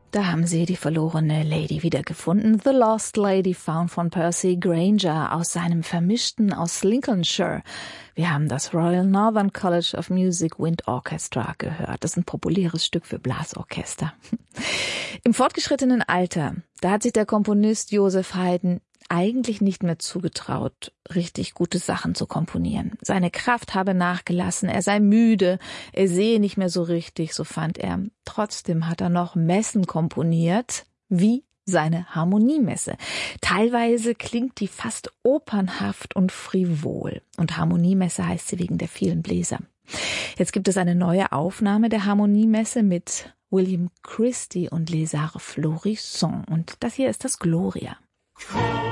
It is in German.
Da haben Sie die verlorene Lady wiedergefunden. The Lost Lady Found von Percy Grainger aus seinem Vermischten aus Lincolnshire. Wir haben das Royal Northern College of Music Wind Orchestra gehört. Das ist ein populäres Stück für Blasorchester. Im fortgeschrittenen Alter, da hat sich der Komponist Joseph Haydn eigentlich nicht mehr zugetraut, richtig gute Sachen zu komponieren. Seine Kraft habe nachgelassen, er sei müde, er sehe nicht mehr so richtig, so fand er. Trotzdem hat er noch Messen komponiert, wie seine Harmoniemesse. Teilweise klingt die fast opernhaft und frivol. Und Harmoniemesse heißt sie wegen der vielen Bläser. Jetzt gibt es eine neue Aufnahme der Harmoniemesse mit William Christie und Les Arts Florissants. Und das hier ist das Gloria.